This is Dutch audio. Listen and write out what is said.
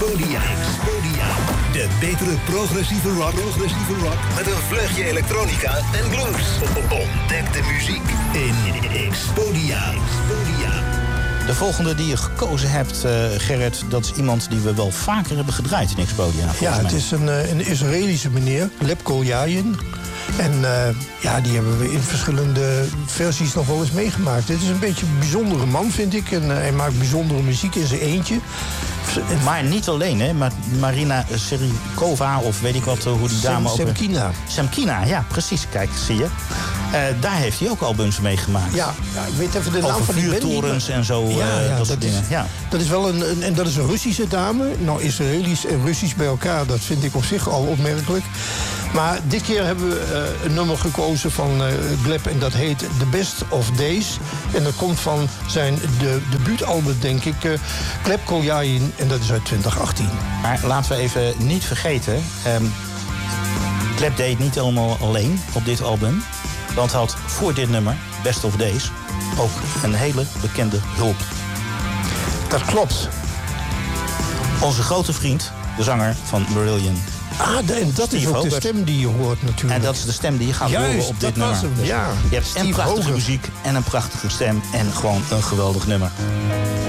Expodia. De betere progressieve rock met een vleugje elektronica en blues. Ontdek de muziek in Expodia. De volgende die je gekozen hebt, Gerrit, dat is iemand die we wel vaker hebben gedraaid in Expodia. Ja, het is een Israëlische meneer, Gleb Koljayin. En die hebben we in verschillende versies nog wel eens meegemaakt. Het is een beetje een bijzondere man, vind ik. En hij maakt bijzondere muziek in zijn eentje. Maar niet alleen, hè? Marina Serikova, of weet ik wat, hoe die dame ook... Semkina, ja, precies. Kijk, zie je. Daar heeft hij ook albums mee gemaakt. Ja, ik weet even de naam van die band. Vuurtorens en zo, dat soort dingen. Ja. Dat is wel en dat is een Russische dame. Nou, Israëlisch en Russisch bij elkaar, dat vind ik op zich al opmerkelijk. Maar dit keer hebben we een nummer gekozen van Gleb en dat heet The Best of Days. En dat komt van zijn debuutalbum, denk ik, Gleb Koljayin, en dat is uit 2018. Maar laten we even niet vergeten, Gleb deed niet allemaal alleen op dit album. Want had voor dit nummer, Best of Days, ook een hele bekende hulp. Dat klopt. Onze grote vriend, de zanger van Marillion. En dat is ook de stem die je hoort natuurlijk. En dat is de stem die je gaat horen op dit nummer. Dus je hebt en prachtige muziek en een prachtige stem en gewoon een geweldig nummer.